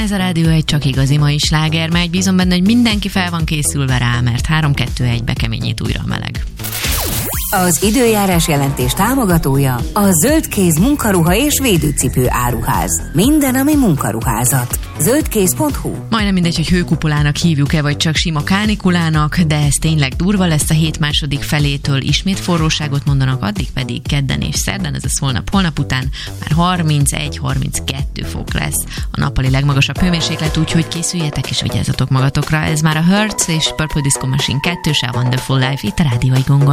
Ez a Rádió egy csak igazi mai sláger megy. Bízom benne, hogy mindenki fel van készülve rá, mert 3-2-1 bekeményít újra a meleg. Az időjárás jelentés támogatója a Zöldkéz munkaruha és védőcipő áruház. Minden, ami munkaruházat. Zöldkéz.hu. Majdnem mindegy, hogy hőkupolának hívjuk-e, vagy csak sima kánikulának, de ez tényleg durva lesz a hét második felétől. Ismét forróságot mondanak, addig pedig kedden és szerdán, ez a holnap után már 31-32 fok lesz a nappali legmagasabb hőmérséklet, úgyhogy készüljetek és vigyázzatok magatokra. Ez már a Hertz és Purple Disco Machine 2-se, a Wonderful Life itt a Rádió Egongon.